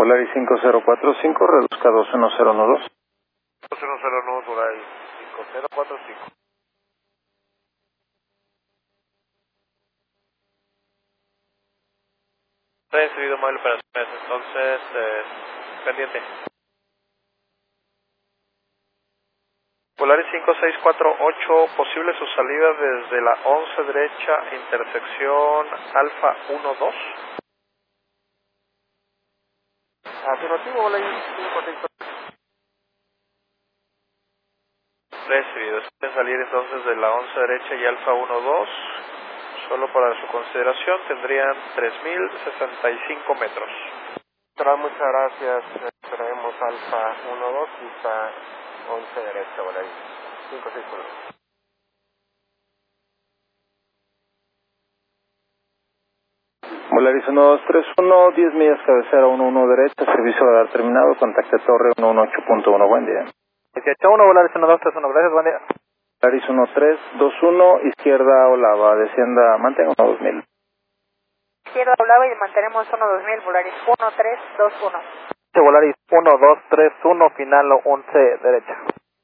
Volaris 5045, reduzca 21012. 21012, Volaris 5045. Recibido móvil operaciones, entonces, pendiente. Volaris 5648, posible su salida desde la 11 derecha, intersección Alfa 12. Afirmativo, Volaris 5648. Recibido, pueden salir entonces de la 11 derecha y Alfa 12. Solo para su consideración tendrían 3065 metros. Muchas gracias. Tenemos Alfa 12 y está 11 derecha, Volaris 561. Volaris 1231, 10 millas cabecera 11 derecha, servicio radar terminado, contacte torre 118.1, buen día. 181, Volaris 1231, gracias, buen día. Volaris 1321, izquierda Olava, descienda, mantenga 2000. Izquierda Olava y mantenemos 12000, Volaris 1321. Volaris 1231, final 11 derecha.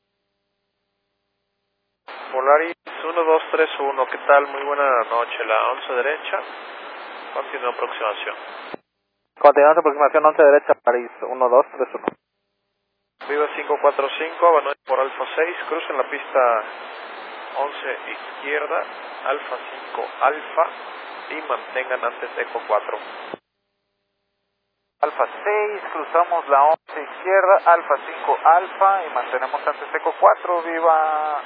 Volaris 1231, ¿qué tal? Muy buena noche, la 11 derecha. Continúa aproximación. Continuamos aproximación 11 derecha, Volaris 1231. Viva 545, abandono por Alfa 6, crucen la pista 11 izquierda, Alfa 5 Alfa y mantengan antes Eco 4. Alfa 6, cruzamos la 11 izquierda, Alfa 5 Alfa y mantenemos antes Eco 4, viva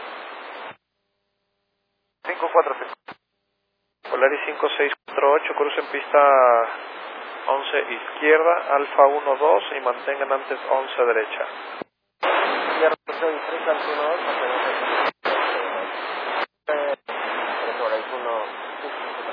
545. Volaris 5648, crucen pista 11 izquierda, Alfa 12 y mantengan antes 11 derecha. Izquierda 6, Alfa 12, mantenemos 11 derecha.